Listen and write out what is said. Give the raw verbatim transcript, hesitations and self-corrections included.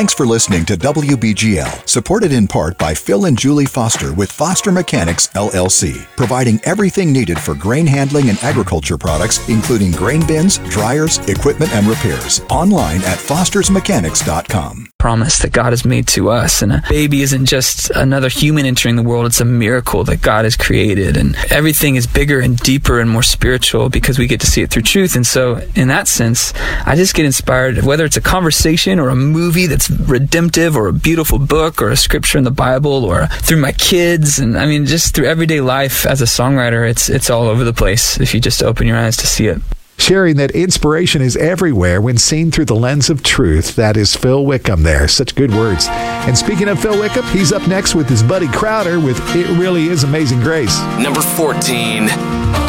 Thanks for listening to W B G L, supported in part by Phil and Julie Foster with Foster Mechanics, L L C, providing everything needed for grain handling and agriculture products, including grain bins, dryers, equipment, and repairs. Online at fosters mechanics dot com. Promise that God has made to us, and a baby isn't just another human entering the world. It's a miracle that God has created, and everything is bigger and deeper and more spiritual because we get to see it through truth. And so in that sense, I just get inspired, whether it's a conversation or a movie that's redemptive or a beautiful book or a scripture in the Bible or through my kids, and I mean just through everyday life as a songwriter. It's it's all over the place if you just open your eyes to see it. Sharing that inspiration is everywhere when seen through the lens of truth. That is Phil Wickham there. Such good words. And speaking of Phil Wickham, he's up next with his buddy Crowder with It Really Is Amazing Grace. Number fourteen.